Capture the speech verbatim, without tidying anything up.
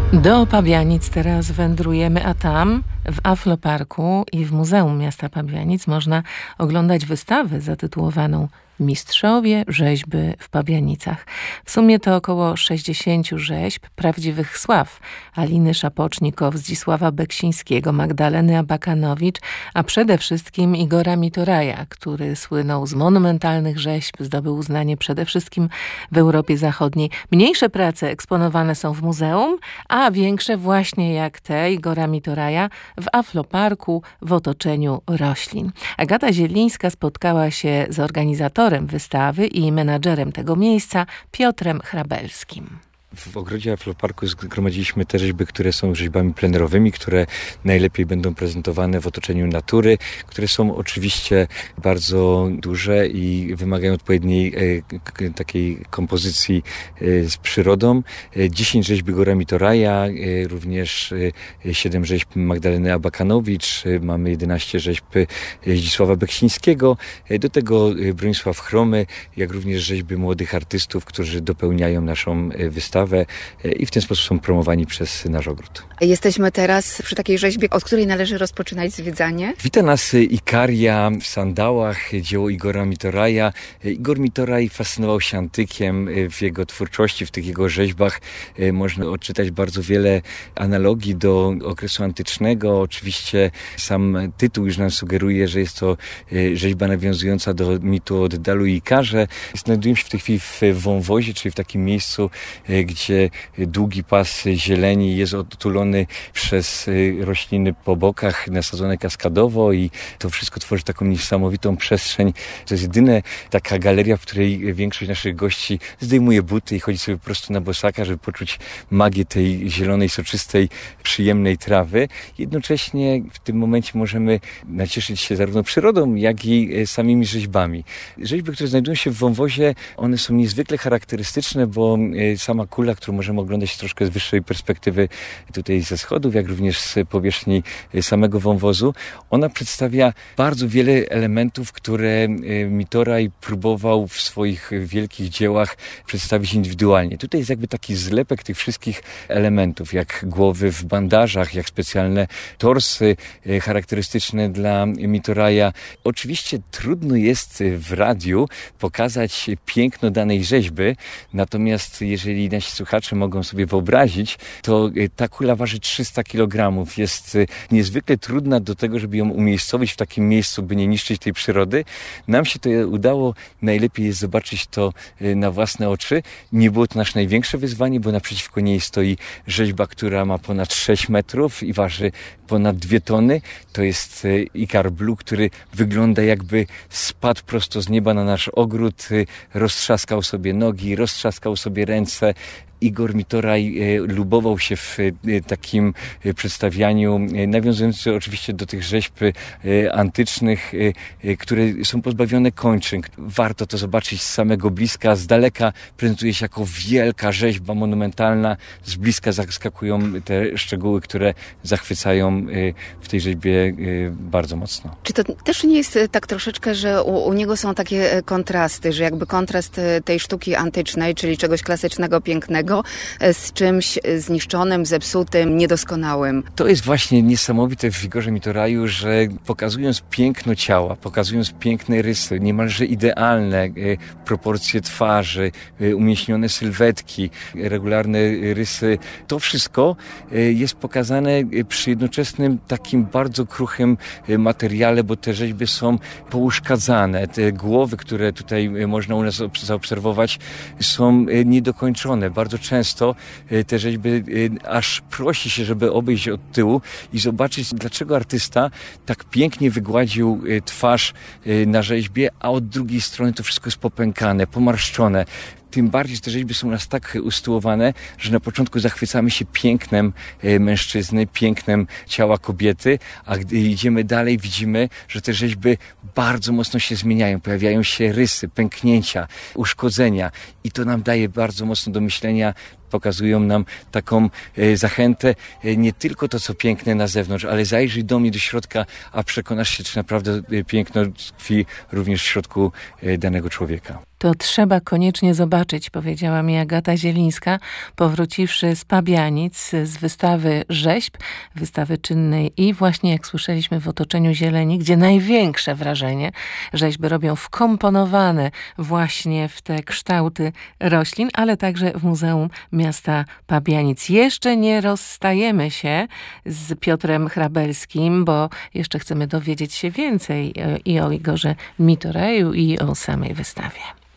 Do Pabianic teraz wędrujemy, a tam w Afloparku i w Muzeum Miasta Pabianic można oglądać wystawę zatytułowaną Mistrzowie rzeźby w Pabianicach. W sumie to około sześćdziesięciu rzeźb prawdziwych sław Aliny Szapocznikow, Zdzisława Beksińskiego, Magdaleny Abakanowicz, a przede wszystkim Igora Mitoraja, który słynął z monumentalnych rzeźb, zdobył uznanie przede wszystkim w Europie Zachodniej. Mniejsze prace eksponowane są w muzeum, a większe właśnie jak te Igora Mitoraja w Afloparku w otoczeniu roślin. Agata Zielińska spotkała się z organizatorem wystawy i menadżerem tego miejsca, Piotrem Hrabelskim. W ogrodzie Afloparku zgromadziliśmy te rzeźby, które są rzeźbami plenerowymi, które najlepiej będą prezentowane w otoczeniu natury, które są oczywiście bardzo duże i wymagają odpowiedniej e, takiej kompozycji e, z przyrodą. E, dziesięć rzeźb Igora Mitoraja, e, również e, siedem rzeźb Magdaleny Abakanowicz, e, mamy jedenaście rzeźb e, Zdzisława Beksińskiego, e, do tego e, Bronisław Chromy, jak również rzeźby młodych artystów, którzy dopełniają naszą e, wystawę i w ten sposób są promowani przez nasz ogród. Jesteśmy teraz przy takiej rzeźbie, od której należy rozpoczynać zwiedzanie. Wita nas Ikaria w sandałach, dzieło Igora Mitoraja. Igor Mitoraj fascynował się antykiem. W jego twórczości, w tych jego rzeźbach można odczytać bardzo wiele analogii do okresu antycznego. Oczywiście sam tytuł już nam sugeruje, że jest to rzeźba nawiązująca do mitu o Dedalu i Ikarze. Znajdujemy się w tej chwili w wąwozie, czyli w takim miejscu, gdzie długi pas zieleni jest otulony przez rośliny po bokach, nasadzone kaskadowo i to wszystko tworzy taką niesamowitą przestrzeń. To jest jedyna taka galeria, w której większość naszych gości zdejmuje buty i chodzi sobie po prostu na bosaka, żeby poczuć magię tej zielonej, soczystej, przyjemnej trawy. Jednocześnie w tym momencie możemy nacieszyć się zarówno przyrodą, jak i samymi rzeźbami. Rzeźby, które znajdują się w wąwozie, one są niezwykle charakterystyczne, bo sama kula, którą możemy oglądać troszkę z wyższej perspektywy tutaj ze schodów, jak również z powierzchni samego wąwozu, ona przedstawia bardzo wiele elementów, które Mitoraj próbował w swoich wielkich dziełach przedstawić indywidualnie. Tutaj jest jakby taki zlepek tych wszystkich elementów, jak głowy w bandażach, jak specjalne torsy charakterystyczne dla Mitoraja. Oczywiście trudno jest w radiu pokazać piękno danej rzeźby, natomiast jeżeli nasi słuchacze mogą sobie wyobrazić, to ta kula waży trzysta kilogramów. Jest niezwykle trudna do tego, żeby ją umiejscowić w takim miejscu, by nie niszczyć tej przyrody. Nam się to udało. Najlepiej jest zobaczyć to na własne oczy. Nie było to nasze największe wyzwanie, bo naprzeciwko niej stoi rzeźba, która ma ponad sześć metrów i waży ponad dwie tony. To jest Ikar Blue, który wygląda jakby spadł prosto z nieba na nasz ogród, roztrzaskał sobie nogi, roztrzaskał sobie ręce. Igor Mitoraj lubował się w takim przedstawianiu, nawiązując oczywiście do tych rzeźb antycznych, które są pozbawione kończyn. Warto to zobaczyć z samego bliska, z daleka prezentuje się jako wielka rzeźba monumentalna, z bliska zaskakują te szczegóły, które zachwycają w tej rzeźbie bardzo mocno. Czy to też nie jest tak troszeczkę, że u, u niego są takie kontrasty, że jakby kontrast tej sztuki antycznej, czyli czegoś klasycznego, pięknego, z czymś zniszczonym, zepsutym, niedoskonałym. To jest właśnie niesamowite w Igorze Mitoraju, że pokazując piękno ciała, pokazując piękne rysy, niemalże idealne proporcje twarzy, umieśnione sylwetki, regularne rysy, to wszystko jest pokazane przy jednoczesnym takim bardzo kruchym materiale, bo te rzeźby są pouszkadzane. Te głowy, które tutaj można u nas zaobserwować, są niedokończone. Bardzo często te rzeźby aż prosi się, żeby obejść od tyłu i zobaczyć, dlaczego artysta tak pięknie wygładził twarz na rzeźbie, a od drugiej strony to wszystko jest popękane, pomarszczone. Tym bardziej, że te rzeźby są u nas tak usytuowane, że na początku zachwycamy się pięknem mężczyzny, pięknem ciała kobiety, a gdy idziemy dalej, widzimy, że te rzeźby bardzo mocno się zmieniają. Pojawiają się rysy, pęknięcia, uszkodzenia i to nam daje bardzo mocno do myślenia, pokazują nam taką zachętę, nie tylko to, co piękne na zewnątrz, ale zajrzyj do mnie do środka, a przekonasz się, czy naprawdę piękno tkwi również w środku danego człowieka. To trzeba koniecznie zobaczyć, powiedziała mi Agata Zielińska, powróciwszy z Pabianic, z wystawy rzeźb, wystawy czynnej i właśnie, jak słyszeliśmy, w otoczeniu zieleni, gdzie największe wrażenie rzeźby robią wkomponowane właśnie w te kształty roślin, ale także w Muzeum Miasta Pabianic. Jeszcze nie rozstajemy się z Piotrem Hrabelskim, bo jeszcze chcemy dowiedzieć się więcej i o Igorze Mitoreju, i o samej wystawie.